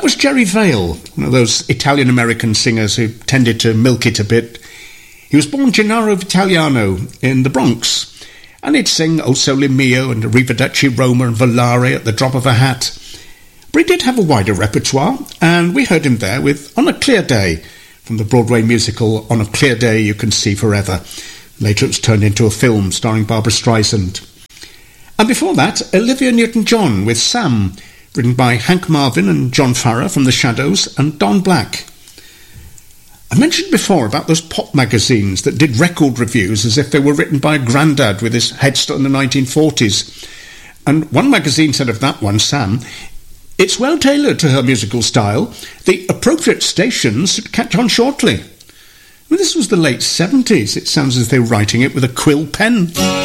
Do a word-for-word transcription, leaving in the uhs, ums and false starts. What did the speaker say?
was Jerry Vale, one of those Italian-American singers who tended to milk it a bit. He was born Gennaro Vitaliano in the Bronx, and he'd sing O Sole Mio and Arrivederci Roma and Volare at the drop of a hat. But he did have a wider repertoire, and we heard him there with On a Clear Day, from the Broadway musical On a Clear Day You Can See Forever. Later it was turned into a film starring Barbra Streisand. And before that, Olivia Newton-John with Sam, written by Hank Marvin and John Farrar from The Shadows and Don Black. I mentioned before about those pop magazines that did record reviews as if they were written by a grandad with his head stuck in the nineteen forties. And one magazine said of that one, Sam, "It's well tailored to her musical style. The appropriate stations should catch on shortly." Well, this was the late seventies. It sounds as if they were writing it with a quill pen.